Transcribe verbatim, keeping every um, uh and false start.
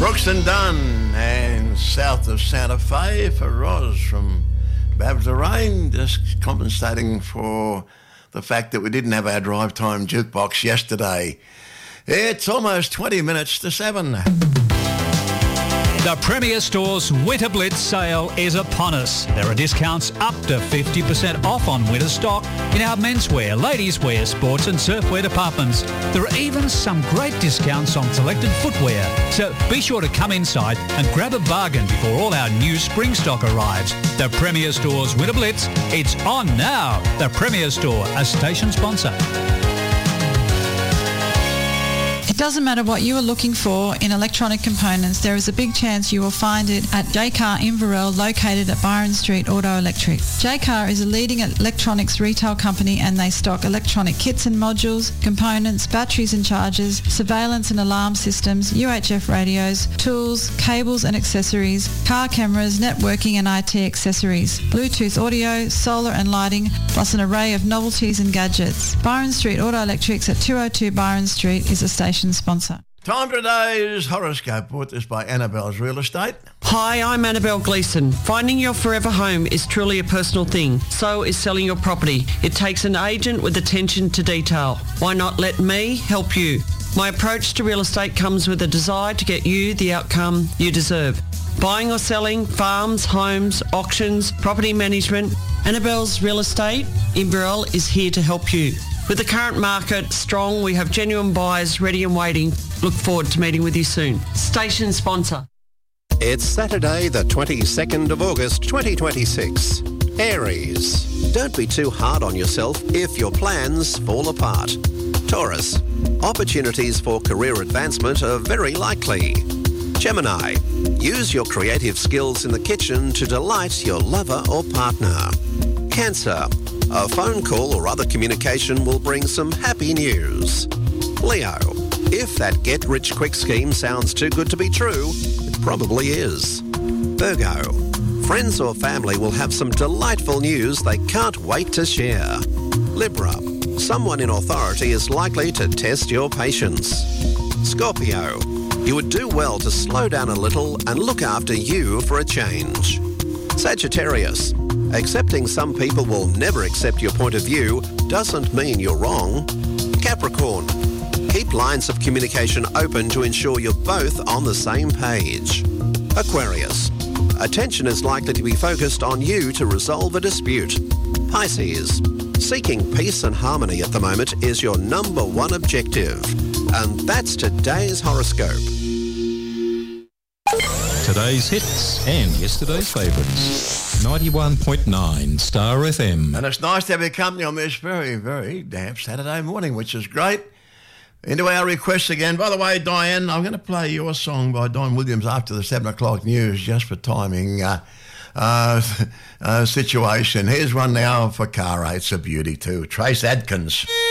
Brooks and Dunn and south of Santa Fe for Roz from Babs Lorraine, just compensating for the fact that we didn't have our drive time jukebox yesterday. It's almost twenty minutes to seven. The Premier Store's Winter Blitz sale is upon us. There are discounts up to fifty percent off on winter stock in our menswear, ladieswear, sports and surfwear departments. There are even some great discounts on selected footwear. So be sure to come inside and grab a bargain before all our new spring stock arrives. The Premier Store's Winter Blitz, it's on now. The Premier Store, a station sponsor. It doesn't matter what you are looking for in electronic components, there is a big chance you will find it at Jaycar Inverell, located at Byron Street Auto Electric. Jaycar is a leading electronics retail company and they stock electronic kits and modules, components, batteries and chargers, surveillance and alarm systems, U H F radios, tools, cables and accessories, car cameras, networking and I T accessories, Bluetooth audio, solar and lighting, plus an array of novelties and gadgets. Byron Street Auto Electrics at two oh two Byron Street is a station sponsor. Time for today's horoscope, brought to us by Annabelle's Real Estate. Hi, I'm Annabelle Gleeson. Finding your forever home is truly a personal thing. So is selling your property. It takes an agent with attention to detail. Why not let me help you? My approach to real estate comes with a desire to get you the outcome you deserve. Buying or selling, farms, homes, auctions, property management, Annabelle's Real Estate, Inverell is here to help you. With the current market strong, we have genuine buyers ready and waiting. Look forward to meeting with you soon. Station sponsor. It's Saturday, the twenty-second of August, twenty twenty-six. Aries. Don't be too hard on yourself if your plans fall apart. Taurus. Opportunities for career advancement are very likely. Gemini. Use your creative skills in the kitchen to delight your lover or partner. Cancer. A phone call or other communication will bring some happy news. Leo. If that get-rich-quick scheme sounds too good to be true, it probably is. Virgo. Friends or family will have some delightful news they can't wait to share. Libra. Someone in authority is likely to test your patience. Scorpio. You would do well to slow down a little and look after you for a change. Sagittarius. Accepting some people will never accept your point of view doesn't mean you're wrong. Capricorn. Keep lines of communication open to ensure you're both on the same page. Aquarius. Attention is likely to be focused on you to resolve a dispute. Pisces. Seeking peace and harmony at the moment is your number one objective. And that's today's horoscope. Today's hits and yesterday's favourites. ninety-one point nine Star F M. And it's nice to have your company on this very, very damp Saturday morning, which is great. Into our requests again. By the way, Diane, I'm going to play your song by Don Williams after the seven o'clock news, just for timing uh, uh, uh, situation. Here's one now for car rates, a beauty too. Trace Adkins.